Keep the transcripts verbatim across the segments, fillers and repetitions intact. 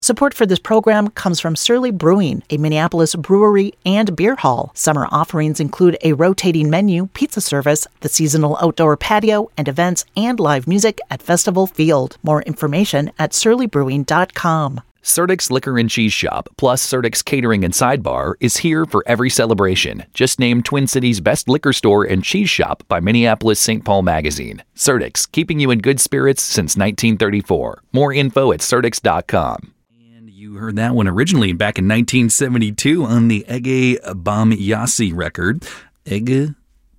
Support for this program comes from Surly Brewing, a Minneapolis brewery and beer hall. Summer offerings include a rotating menu, pizza service, the seasonal outdoor patio, and events and live music at Festival Field. More information at surly brewing dot com. Surtick's Liquor and Cheese Shop, plus Surtick's Catering and Sidebar, is here for every celebration. Just named Twin Cities' best liquor store and cheese shop by Minneapolis Saint Paul Magazine. Surtick's, keeping you in good spirits since nineteen thirty-four. More info at surticks dot com. You heard that one originally back in nineteen seventy-two on the Ege Bamyasi record. Ege?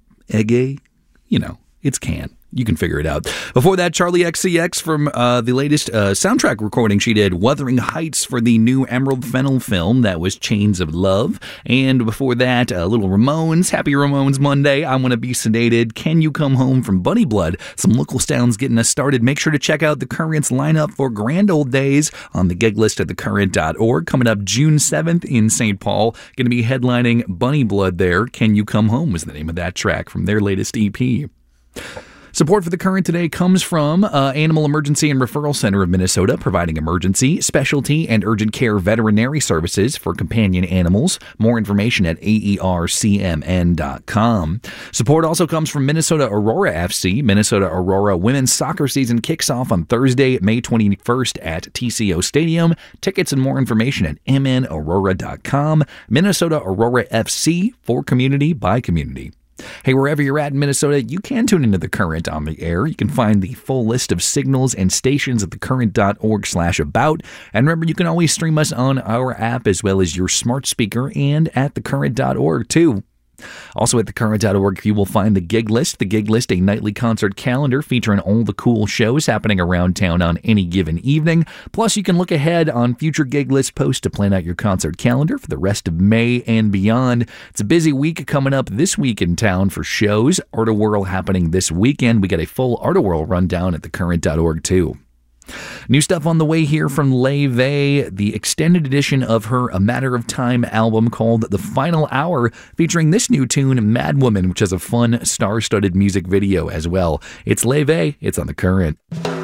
Ege? You know, it's Can. You can figure it out. Before that, Charlie X C X from uh, the latest uh, soundtrack recording she did, Wuthering Heights, for the new Emerald Fennell film. That was Chains of Love. And before that, uh, Little Ramones, Happy Ramones Monday, I Want to Be Sedated, Can You Come Home from Bunny Blood. Some local sounds getting us started. Make sure to check out the Current's lineup for Grand Old Days on the gig list at the current dot org. Coming up June seventh in Saint Paul. Going to be headlining Bunny Blood there. Can You Come Home was the name of that track from their latest E P. Support for The Current today comes from uh, Animal Emergency and Referral Center of Minnesota, providing emergency, specialty, and urgent care veterinary services for companion animals. More information at A E R C M N dot com. Support also comes from Minnesota Aurora F C. Minnesota Aurora women's soccer season kicks off on Thursday, May twenty-first at T C O Stadium. Tickets and more information at M N aurora dot com. Minnesota Aurora F C, for community by community. Hey, wherever you're at in Minnesota, you can tune into The Current on the air. You can find the full list of signals and stations at the current dot org slash about. And remember, you can always stream us on our app as well as your smart speaker and at the current dot org too. Also at the current dot org, you will find the gig list. The gig list, a nightly concert calendar featuring all the cool shows happening around town on any given evening. Plus, you can look ahead on future gig list posts to plan out your concert calendar for the rest of May and beyond. It's a busy week coming up this week in town for shows. Art-A-Whirl happening this weekend. We got a full Art-A-Whirl rundown at the current dot org too. New stuff on the way here from Leve, the extended edition of her A Matter of Time album called The Final Hour, featuring this new tune, Mad Woman, which has a fun, star-studded music video as well. It's Leve, it's on The Current.